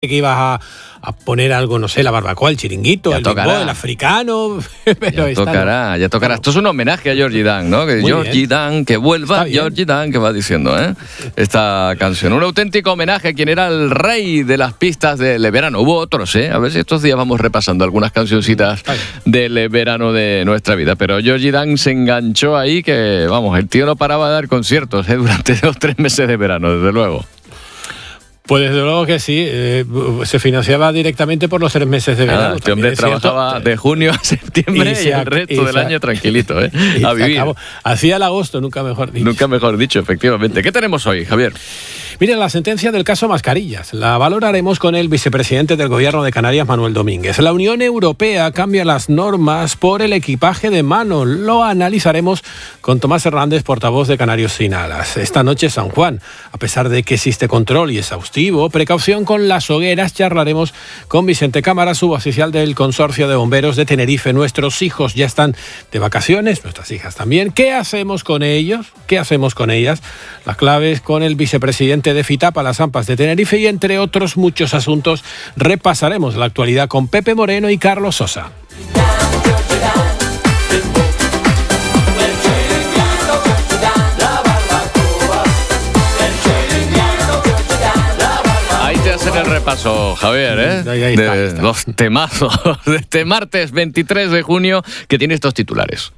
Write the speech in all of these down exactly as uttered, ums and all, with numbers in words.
que ibas a, a poner algo, no sé, la barbacoa, el chiringuito, ya el tocará. bimbo, el africano. Pero ya tocará, ya tocará. Esto es un homenaje a Georgie Dan, ¿no? Que Georgie Dan, que vuelva, Georgie Dan, que va diciendo, ¿eh? Esta canción. Un auténtico homenaje a quien era el rey de las pistas del verano. Hubo otros, ¿eh? A ver si estos días vamos repasando algunas cancioncitas del verano de nuestra vida. Pero Georgie Dan se enganchó ahí que, vamos, el tío no paraba de dar conciertos, ¿eh? Durante los tres meses de verano, desde luego. Pues desde luego que sí, eh, se financiaba directamente por los tres meses de verano. Ah, este hombre trabajaba de junio a septiembre y, y el resto del año tranquilito, ¿eh? A vivir. Acabó. Hacía el agosto, nunca mejor dicho. Nunca mejor dicho, efectivamente. ¿Qué tenemos hoy, Javier? Mira, la sentencia del caso Mascarillas. La valoraremos con el vicepresidente del Gobierno de Canarias, Manuel Domínguez. La Unión Europea cambia las normas por el equipaje de mano. Lo analizaremos con Tomás Hernández, portavoz de Canarios Sin Alas. Esta noche San Juan. A pesar de que existe control y exhaustivo, precaución con las hogueras, charlaremos con Vicente Cámara, suboficial del Consorcio de Bomberos de Tenerife. Nuestros hijos ya están de vacaciones, nuestras hijas también. ¿Qué hacemos con ellos? ¿Qué hacemos con ellas? Las claves con el vicepresidente de Fitapa, las AMPAs de Tenerife, y entre otros muchos asuntos repasaremos la actualidad con Pepe Moreno y Carlos Sosa. Ahí te hacen el repaso, Javier, ¿eh? Ahí, ahí está, de ahí está. Los temazos de este martes veintitrés de junio, que tiene estos titulares.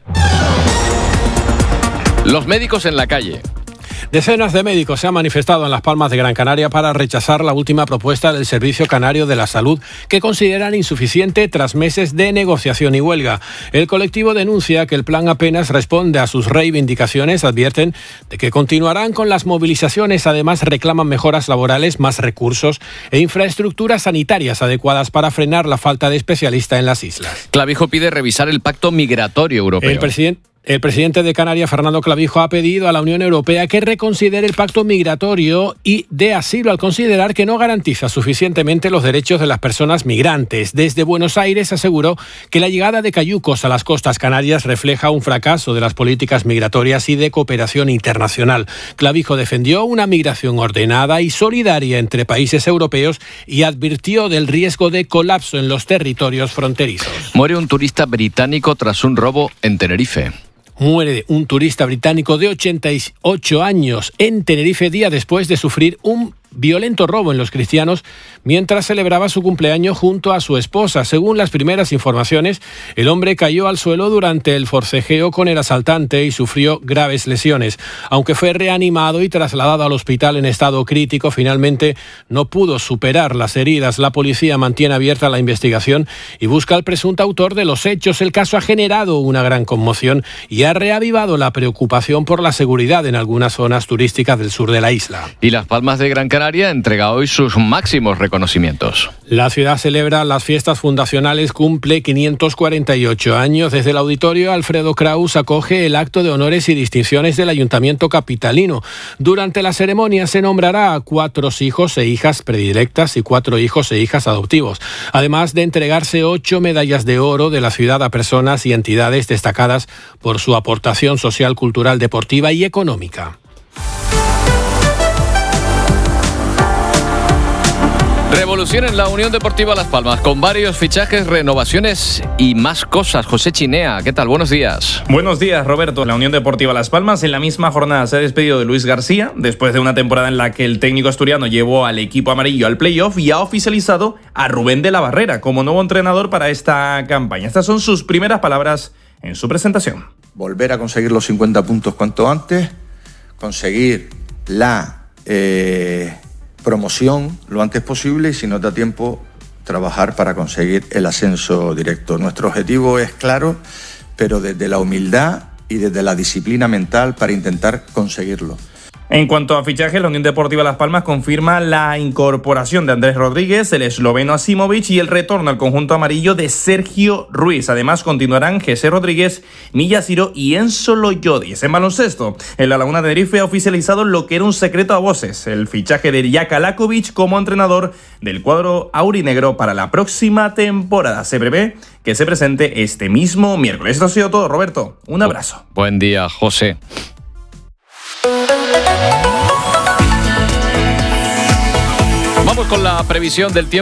Los médicos en la calle. Decenas de médicos se han manifestado en Las Palmas de Gran Canaria para rechazar la última propuesta del Servicio Canario de la Salud, que consideran insuficiente tras meses de negociación y huelga. El colectivo denuncia que el plan apenas responde a sus reivindicaciones, advierten de que continuarán con las movilizaciones, además reclaman mejoras laborales, más recursos e infraestructuras sanitarias adecuadas para frenar la falta de especialistas en las islas. Clavijo pide revisar el pacto migratorio europeo. El presidente El presidente de Canarias, Fernando Clavijo, ha pedido a la Unión Europea que reconsidere el pacto migratorio y dé asilo al considerar que no garantiza suficientemente los derechos de las personas migrantes. Desde Buenos Aires aseguró que la llegada de cayucos a las costas canarias refleja un fracaso de las políticas migratorias y de cooperación internacional. Clavijo defendió una migración ordenada y solidaria entre países europeos y advirtió del riesgo de colapso en los territorios fronterizos. Muere un turista británico tras un robo en Tenerife. Muere un turista británico de ochenta y ocho años en Tenerife día después de sufrir un violento robo en Los Cristianos mientras celebraba su cumpleaños junto a su esposa. Según las primeras informaciones, el hombre cayó al suelo durante el forcejeo con el asaltante y sufrió graves lesiones. Aunque fue reanimado y trasladado al hospital en estado crítico, finalmente no pudo superar las heridas. La policía mantiene abierta la investigación y busca al presunto autor de los hechos. El caso ha generado una gran conmoción y ha reavivado la preocupación por la seguridad en algunas zonas turísticas del sur de la isla. Y Las Palmas de Gran Canaria entrega hoy sus máximos reconocimientos. La ciudad celebra las fiestas fundacionales, cumple quinientos cuarenta y ocho años. Desde el auditorio Alfredo Kraus acoge el acto de honores y distinciones del Ayuntamiento capitalino. Durante la ceremonia se nombrará a cuatro hijos e hijas predilectas y cuatro hijos e hijas adoptivos, además de entregarse ocho medallas de oro de la ciudad a personas y entidades destacadas por su aportación social, cultural, deportiva y económica. Revolución en la Unión Deportiva Las Palmas, con varios fichajes, renovaciones y más cosas. José Chinea, ¿qué tal? Buenos días. Buenos días, Roberto. La Unión Deportiva Las Palmas en la misma jornada se ha despedido de Luis García, después de una temporada en la que el técnico asturiano llevó al equipo amarillo al playoff, y ha oficializado a Rubén de la Barrera como nuevo entrenador para esta campaña. Estas son sus primeras palabras en su presentación. Volver a conseguir los cincuenta puntos cuanto antes, conseguir la... Eh... promoción lo antes posible y, si no da tiempo, trabajar para conseguir el ascenso directo. Nuestro objetivo es claro, pero desde la humildad y desde la disciplina mental para intentar conseguirlo. En cuanto a fichaje, la Unión Deportiva Las Palmas confirma la incorporación de Andrés Rodríguez, el esloveno Asimovic y el retorno al conjunto amarillo de Sergio Ruiz. Además, continuarán José Rodríguez, Milla Ciro y Enzo Loyodis. En baloncesto, en la Laguna de Tenerife ha oficializado lo que era un secreto a voces: el fichaje de Jaka Lakovic como entrenador del cuadro aurinegro para la próxima temporada. Se prevé que se presente este mismo miércoles. Esto ha sido todo, Roberto. Un abrazo. Buen día, José. Vamos con la La previsión del tiempo